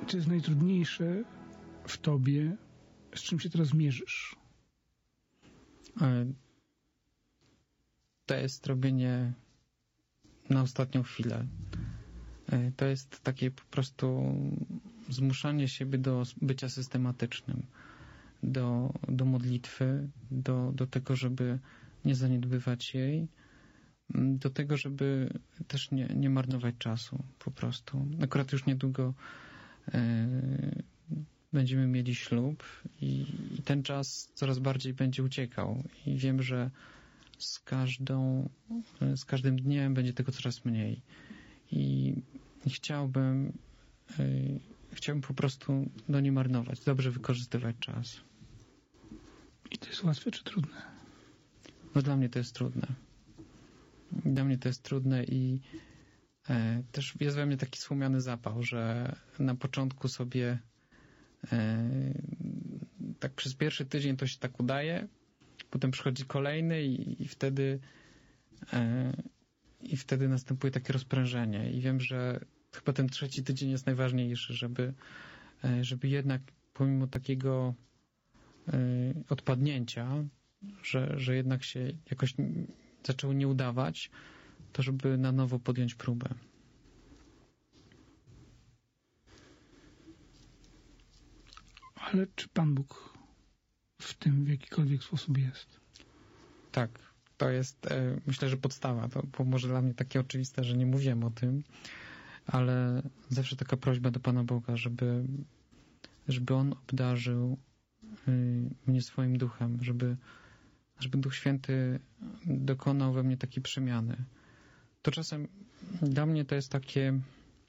Co jest najtrudniejsze w tobie, z czym się teraz mierzysz? To jest robienie na ostatnią chwilę. To jest takie po prostu zmuszanie siebie do bycia systematycznym, do modlitwy, do tego, żeby nie zaniedbywać jej, do tego, żeby też nie marnować czasu po prostu. Akurat już niedługo będziemy mieli ślub i ten czas coraz bardziej będzie uciekał i wiem, że z każdym dniem będzie tego coraz mniej i chciałbym po prostu nie marnować, dobrze wykorzystywać czas. I to jest łatwe czy trudne? No dla mnie to jest trudne. Dla mnie to jest trudne i też jest we mnie taki słomiany zapał, że na początku sobie tak przez pierwszy tydzień to się tak udaje, potem przychodzi kolejny i wtedy następuje takie rozprężenie i wiem, że chyba ten trzeci tydzień jest najważniejszy, żeby jednak pomimo takiego odpadnięcia, że jednak się jakoś zaczęło nie udawać, to żeby na nowo podjąć próbę. Ale czy Pan Bóg w tym w jakikolwiek sposób jest? Tak. To jest, myślę, że podstawa. To może dla mnie takie oczywiste, że nie mówiłem o tym, ale zawsze taka prośba do Pana Boga, żeby On obdarzył mnie swoim duchem, żeby Duch Święty dokonał we mnie takiej przemiany. To czasem dla mnie to jest takie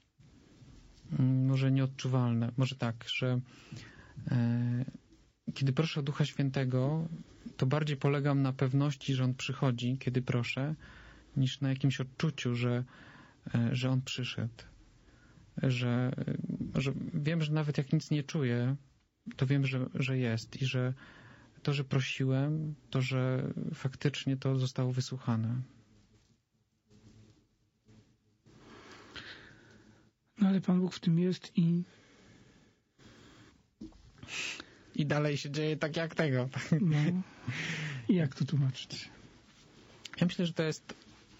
może nieodczuwalne. Może tak, że kiedy proszę o Ducha Świętego, to bardziej polegam na pewności, że On przychodzi, kiedy proszę, niż na jakimś odczuciu, że On przyszedł. Że wiem, że nawet jak nic nie czuję, to wiem, że jest i że to, że prosiłem, to, że faktycznie to zostało wysłuchane. No ale Pan Bóg w tym jest i dalej się dzieje tak jak tego. No. I jak to tłumaczyć? Ja myślę, że to jest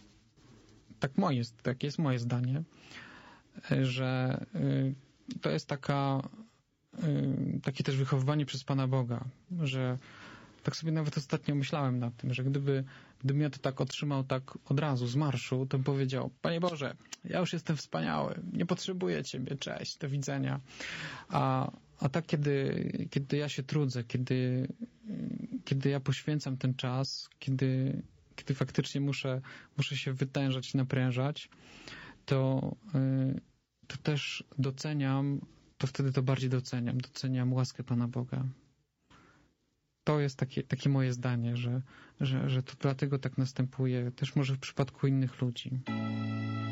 tak jest moje zdanie, że to jest takie też wychowywanie przez Pana Boga, że tak sobie nawet ostatnio myślałem nad tym, że gdybym ja to tak otrzymał tak od razu z marszu, to bym powiedział: Panie Boże, ja już jestem wspaniały, nie potrzebuję Ciebie, cześć, do widzenia. A tak, kiedy ja się trudzę, kiedy ja poświęcam ten czas, kiedy faktycznie muszę się wytężać i naprężać, to też doceniam, to wtedy to bardziej doceniam łaskę Pana Boga. To jest takie moje zdanie, że to dlatego tak następuje, też może w przypadku innych ludzi.